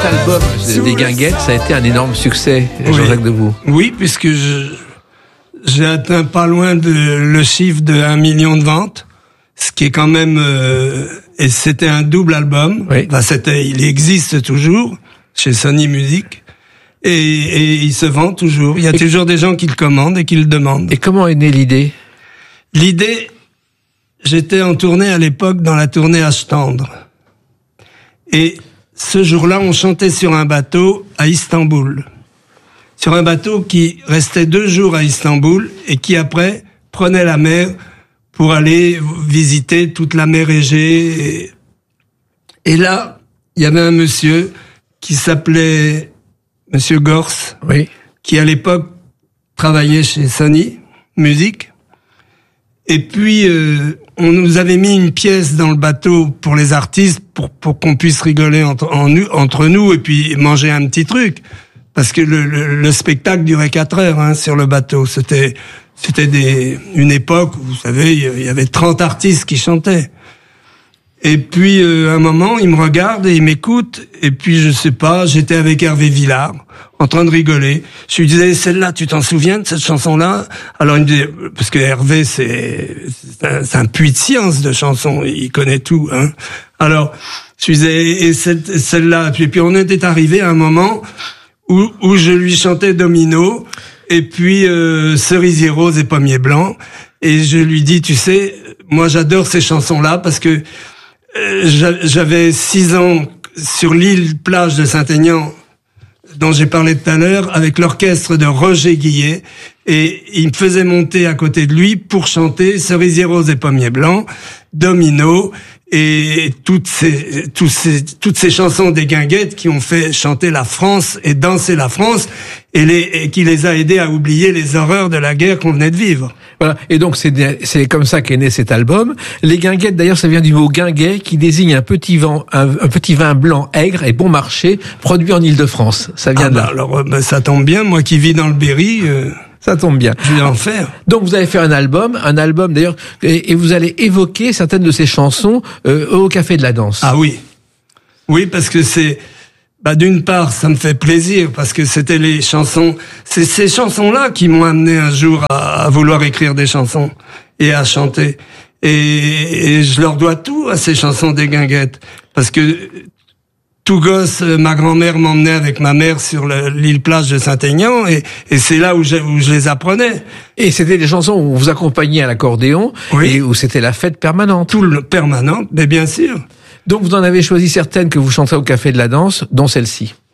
Cet album des Guinguettes, ça a été un énorme succès, Jean-Jacques Debout. Oui, puisque j'ai atteint pas loin le chiffre de 1 million de ventes, ce qui est quand même et c'était un double album. Oui. Enfin, il existe toujours chez Sony Music et il se vend toujours. Il y a toujours des gens qui le commandent et qui le demandent. Et comment est née l'idée? L'idée, j'étais en tournée à l'époque dans la tournée H Tendre. Et ce jour-là, on chantait sur un bateau à Istanbul. Sur un bateau qui restait 2 jours à Istanbul et qui après prenait la mer pour aller visiter toute la mer Égée. Et là, il y avait un monsieur qui s'appelait Monsieur Gors, oui, qui à l'époque travaillait chez Sony Music. Et puis, on nous avait mis une pièce dans le bateau pour les artistes, pour qu'on puisse rigoler entre nous et puis manger un petit truc. Parce que le spectacle durait 4 heures sur le bateau. C'était une époque où, vous savez, il y avait 30 artistes qui chantaient. Et puis, à un moment, il me regarde et il m'écoute. Et puis, je sais pas, j'étais avec Hervé Villard, en train de rigoler. Je lui disais, celle-là, tu t'en souviens de cette chanson-là? Alors, il me disait, parce que Hervé, c'est un puits de science de chansons. Il connaît tout, Alors, je lui disais, et celle-là. Puis on était arrivé à un moment où je lui chantais Domino, et puis Cerisier rose et Pommier blanc. Et je lui dis, tu sais, moi j'adore ces chansons-là parce que j'avais 6 ans sur l'île plage de Saint-Aignan, dont j'ai parlé tout à l'heure, avec l'orchestre de Roger Guillet, et il me faisait monter à côté de lui pour chanter Cerisier rose et Pommier blanc, Domino, et toutes ces chansons des Guinguettes qui ont fait chanter la France et danser la France, et qui les a aidés à oublier les horreurs de la guerre qu'on venait de vivre. Voilà. Et donc c'est comme ça qu'est né cet album. Les Guinguettes, d'ailleurs, ça vient du mot guinguet, qui désigne un petit vin blanc aigre et bon marché, produit en Île-de-France. Ça vient de là. Alors, ça tombe bien, moi qui vis dans le Berry. Ça tombe bien. Je vais en faire. Donc vous avez fait un album d'ailleurs, et vous allez évoquer certaines de ces chansons au Café de la Danse. Ah oui. Oui, parce que d'une part, ça me fait plaisir, parce que c'était c'est ces chansons-là qui m'ont amené un jour à vouloir écrire des chansons et à chanter. Et je leur dois tout à ces chansons des Guinguettes. Parce que tout gosse, ma grand-mère m'emmenait avec ma mère sur l'île plage de Saint-Aignan, et c'est là où je les apprenais. Et c'était des chansons où vous accompagniez à l'accordéon, oui, et où c'était la fête permanente. Tout le permanente, mais bien sûr. Donc vous en avez choisi certaines que vous chanterez au Café de la Danse, dont celle-ci.